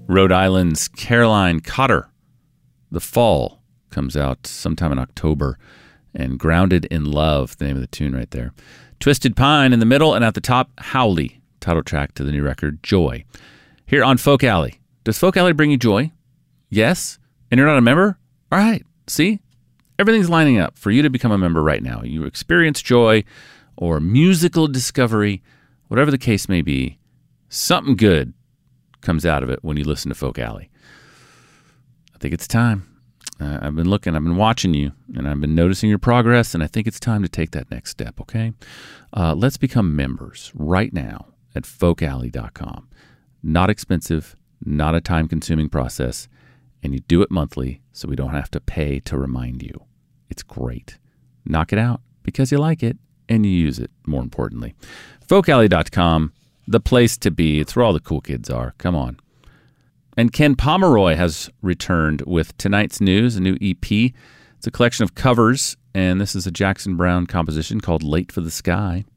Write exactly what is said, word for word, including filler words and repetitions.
Rhode Island's Caroline Cotter. The Fall comes out sometime in October. And Grounded in Love, the name of the tune right there. Twisted Pine in the middle, and at the top, Howley, title track to the new record, Joy. Here on Folk Alley. Does Folk Alley bring you joy? Yes? And you're not a member? All right. See? Everything's lining up for you to become a member right now. You experience joy or musical discovery, whatever the case may be, something good comes out of it when you listen to Folk Alley. I think it's time. Uh, I've been looking, I've been watching you, and I've been noticing your progress, and I think it's time to take that next step, okay? Uh, let's become members right now at folk alley dot com. Not expensive, not a time-consuming process, and you do it monthly so we don't have to pay to remind you. It's great. Knock it out because you like it, and you use it, more importantly. folk alley dot com, the place to be. It's where all the cool kids are. Come on. And Ken Pomeroy has returned with tonight's news, a new E P. It's a collection of covers, and this is a Jackson Browne composition called Late for the Sky.